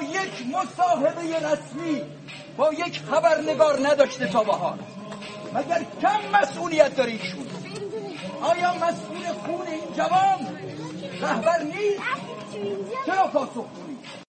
یک مصاحبه رسمی با یک خبرنگار نداشته تا بهار؟ مگر کم مسئولیت داره ایشون؟ آیا مسئول خون این جوان رهبر نیست؟ چرا پاسخ کنید؟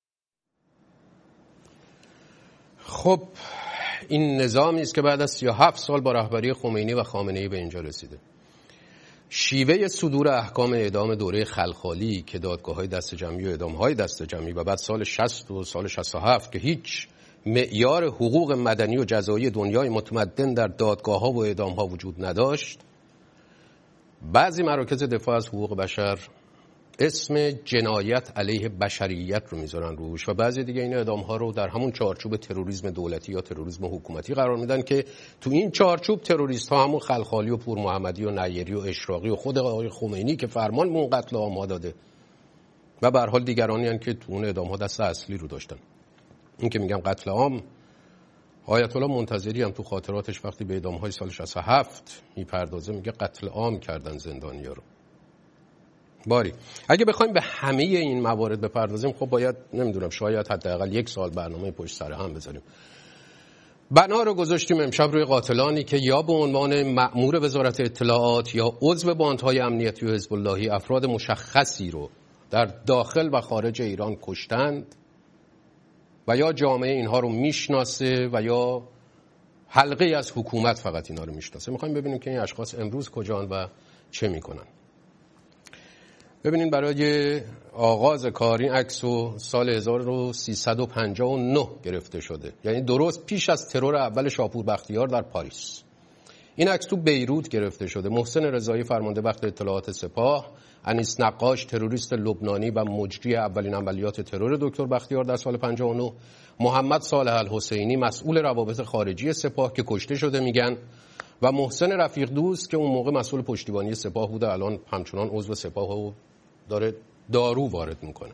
خب این نظامی است که بعد از 37 سال با رهبری خمینی و خامنه‌ای به اینجا رسیده. شیوه صدور احکام اعدام دوره خلخالی که دادگاه‌های دست جمعی و اعدام‌های دست جمعی و بعد سال 60 و سال 67 که هیچ معیار حقوق مدنی و جزایی دنیای متمدن در دادگاه‌ها و اعدام‌ها وجود نداشت، بعضی مراکز دفاع از حقوق بشر اسم جنایت علیه بشریت رو میذارن روش و بعضی دیگه این اعدام‌ها رو در همون چارچوب تروریسم دولتی یا تروریسم حکومتی قرار میدن که تو این چارچوب تروریست‌ها همون خلخالی و پور محمدی و نیری و اشراقی و خود آقای خمینی که فرمان به اون قتل عام‌ها داده و به هر حال دیگرانی هستند که تو اون اعدام‌ها دست اصلی رو داشتن. این که میگم قتل عام، آیت الله منتظری هم تو خاطراتش وقتی به اعدام‌های سال 67 میپردازه میگه قتل عام کردن زندانی‌ها رو. باری اگه بخوایم به همه این موارد بپردازیم خب باید نمیدونم شاید حداقل 1 سال برنامه پشت سر هم بذاریم. بنا رو گذاشتیم امشب روی قاتلانی که یا به عنوان مأمور وزارت اطلاعات یا عضو باندهای امنیتی و حزب اللهی افراد مشخصی رو در داخل و خارج ایران کشتند و یا جامعه اینها رو میشناسه و یا حلقه از حکومت فقط اینا رو میشناسه. میخوایم ببینیم که این اشخاص امروز کجان و چه میکنن. ببینین برای آغاز کار این عکس رو سال 1359 گرفته شده، یعنی درست پیش از ترور اول شاپور بختیار در پاریس. این عکس تو بیروت گرفته شده. محسن رضایی فرمانده بخش اطلاعات سپاه، انیس نقاش تروریست لبنانی و مجری اولین عملیات ترور دکتر بختیار در سال 59، محمد صالح الحسینی مسئول روابط خارجی سپاه که کشته شده میگن و محسن رفیق دوست که اون موقع مسئول پشتیبانی سپاه بوده الان همچنان عضو سپاه و داره دارو وارد میکنه.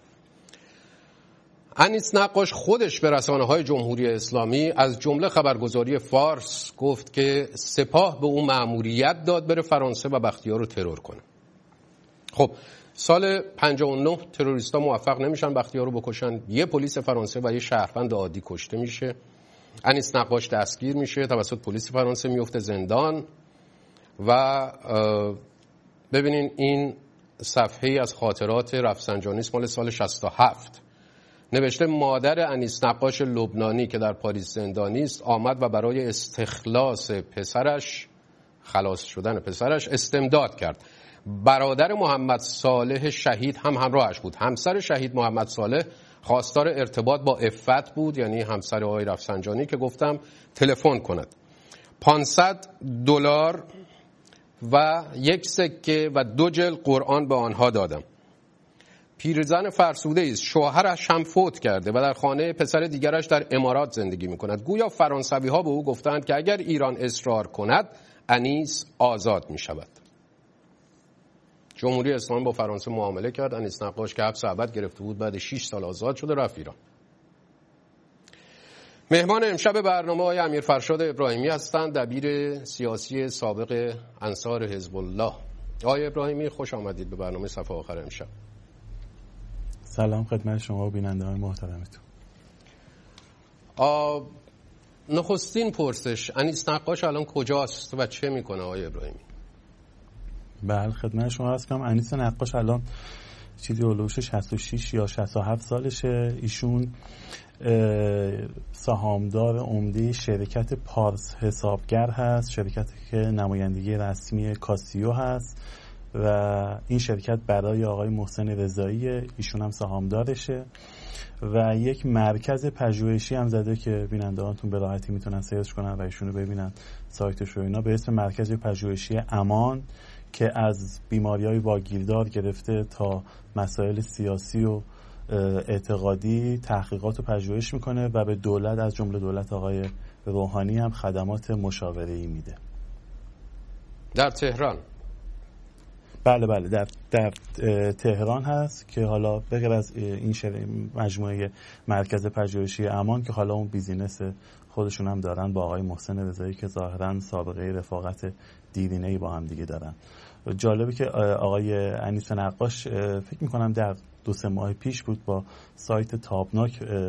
انیس نقاش خودش به رسانه‌های جمهوری اسلامی از جمله خبرگزاری فارس گفت که سپاه به اون مأموریت داد بره فرانسه و بختیار رو ترور کنه. خب سال 59 تروریستا موفق نمیشن بختیار رو بکشن، یه پلیس فرانسه و یه شهروند عادی کشته میشه. انیس نقاش دستگیر میشه، توسط پلیس فرانسه میفته زندان و ببینین این صفحه‌ای از خاطرات رفسنجانی مال سال 67 نوشته مادر انیس نقاش لبنانی که در پاریس زندانی است آمد و برای استخلاص پسرش، خلاص شدن پسرش استمداد کرد. برادر محمد صالح شهید هم همراهش بود. همسر شهید محمد صالح خواستار ارتباط با عفت بود، یعنی همسر آقای رفسنجانی که گفتم تلفن کند. $500 و 1 سکه و 2 جلد قرآن به آنها دادم. پیرزن فرسوده است، شوهرش هم فوت کرده و در خانه پسر دیگرش در امارات زندگی می کند. گویا فرانسوی ها به او گفتند که اگر ایران اصرار کند انیس آزاد می شود. جمهوری اسلامی با فرانسه معامله کرد. انیس نقاش که حبس ابد گرفته بود بعد 6 سال آزاد شده رفت ایران. مهمان امشب برنامه آقای امیر فرشاد ابراهیمی هستند، دبیر سیاسی سابق انصار حزب الله. آقای ابراهیمی خوش آمدید به برنامه صفحه آخر امشب. سلام خدمت شما و بیننده‌های محترمتون. نخستین پرسش، انیس نقاش الان کجاست و چه میکنه آقای ابراهیمی؟ بله خدمت شما عرض کنم انیس نقاش الان چیزی هلوش 66 یا 67 سالشه. ایشون سهامدار عمده شرکت پارس حسابگر هست، شرکتی که نمایندگی رسمی کاسیو هست و این شرکت برای آقای محسن رضایی، ایشون هم سهامدارشه و یک مرکز پژوهشی هم زده که بیننده‌هاتون به راحتی میتونن سرچ کنن و ایشونو ببینن سایتش رو اینا به اسم مرکز پژوهشی امان که از بیماری‌های واگیردار گرفته تا مسائل سیاسی و اعتقادی تحقیقات و پژوهش میکنه و به دولت از جمله دولت آقای روحانی هم خدمات مشاوره‌ای میده. در تهران؟ بله در تهران هست که حالا بغیر از این مجموعه مرکز پژوهشی امان که حالا اون بیزینس خودشون هم دارن با آقای محسن رضایی که ظاهرا سابقه رفاقت دیرینه‌ای با هم دیگه دارن. جالبه که آقای انیس نقاش فکر میکنم در 2-3 ماه پیش بود با سایت تابناک